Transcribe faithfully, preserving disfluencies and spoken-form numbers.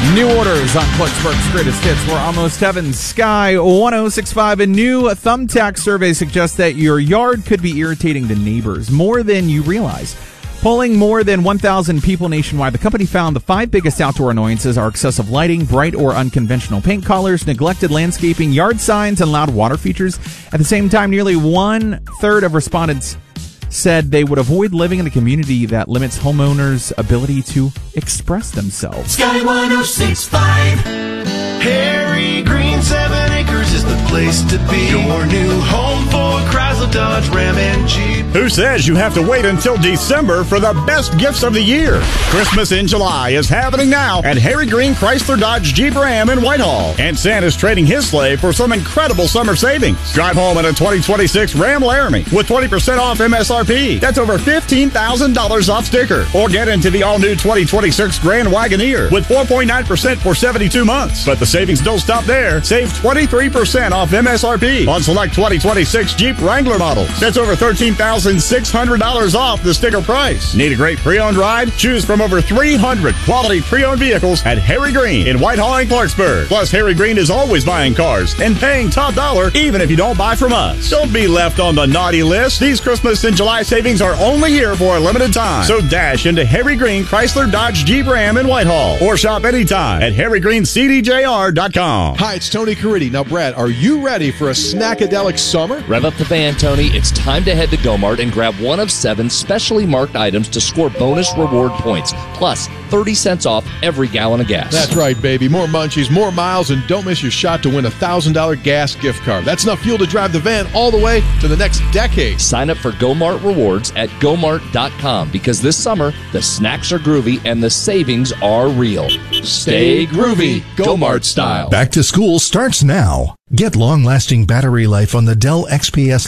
New Orders on Clarksburg's Greatest Hits. We're almost heaven. Sky one oh six point five. A new Thumbtack survey suggests that your yard could be irritating to neighbors more than you realize. Polling more than one thousand people nationwide, the company found the five biggest outdoor annoyances are excessive lighting, bright or unconventional paint colors, neglected landscaping, yard signs, and loud water features. At the same time, nearly one-third of respondents said they would avoid living in a community that limits homeowners' ability to express themselves. Sky one oh six point five. Harry Green, seven acres is the place to be. Your new home for Chrysler, Dodge, Ram, and Jeep. Who says you have to wait until December for the best gifts of the year? Christmas in July is happening now at Harry Green Chrysler, Dodge, Jeep, Ram in Whitehall. And Santa's trading his sleigh for some incredible summer savings. Drive home in a twenty twenty-six Ram Laramie with twenty percent off M S R P. That's over fifteen thousand dollars off sticker. Or get into the all-new twenty twenty-six Grand Wagoneer with four point nine percent for seventy-two months. But the savings don't stop there. Save twenty-three percent off M S R P on select twenty twenty-six Jeep Wrangler models. That's over thirteen thousand six hundred dollars off the sticker price. Need a great pre-owned ride? Choose from over three hundred quality pre-owned vehicles at Harry Green in Whitehall and Clarksburg. Plus, Harry Green is always buying cars and paying top dollar even if you don't buy from us. Don't be left on the naughty list. These Christmas and July savings are only here for a limited time. So dash into Harry Green Chrysler, Dodge, Jeep, Ram in Whitehall or shop anytime at harry green c d j r dot com. Hi, it's Tony Caridi. Now, Brad, are you ready for a snackadelic summer? Rev up the van, Tony. It's time to head to Go-Mart and grab one of seven specially marked items to score bonus reward points, plus thirty cents off every gallon of gas. That's right, baby. More munchies, more miles, and don't miss your shot to win a one thousand dollars gas gift card. That's enough fuel to drive the van all the way to the next decade. Sign up for Go-Mart Rewards at go mart dot com because this summer, the snacks are groovy and the savings are real. Stay groovy, Go-Mart style. Back to school starts now. Get long-lasting battery life on the Dell X P S